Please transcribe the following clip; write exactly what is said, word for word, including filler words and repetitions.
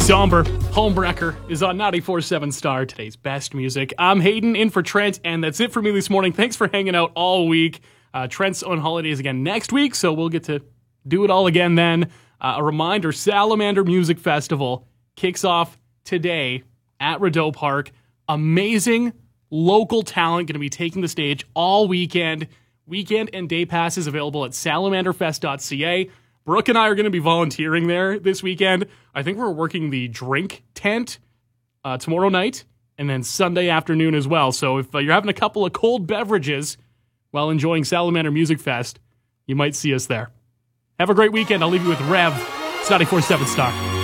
Somber, Homewrecker is on ninety-four point seven Star, today's best music. I'm Hayden, in for Trent, and that's it for me this morning. Thanks for hanging out all week. Uh, Trent's on holidays again next week, so we'll get to do it all again then. Uh, a reminder, Salamander Music Festival kicks off today at Rideau Park. Amazing local talent going to be taking the stage all weekend. Weekend and day passes available at salamander fest dot c a. Brooke and I are going to be volunteering there this weekend. I think we're working the drink tent uh, tomorrow night and then Sunday afternoon as well. So if uh, you're having a couple of cold beverages while enjoying Salamander Music Fest, you might see us there. Have a great weekend. I'll leave you with Rev. It's ninety-four point seven Star.